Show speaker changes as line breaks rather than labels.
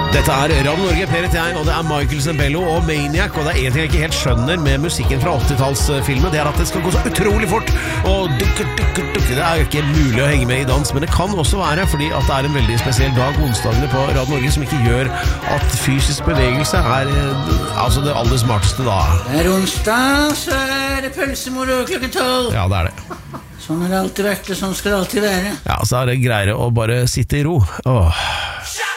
Dette Radio Norge, Per Etienne, og det Michael Zembello og Maniac. Og det en ting jeg ikke helt skjønner med musikken fra 80-tallsfilmen, det at det skal gå så utrolig fort. Og det jo ikke mulig å henge med i dans, men det kan også være fordi at det en veldig spesiell dag, onsdagene på Radio Norge, som ikke gjør at fysisk bevegelse altså det aller smarteste da.
Det onsdag, så det pølsemoro klokken 12.
Ja, det det.
Sånn har det alltid vært, og sånn skal det alltid være.
Ja, så det greier å bare sitte i ro. Åh.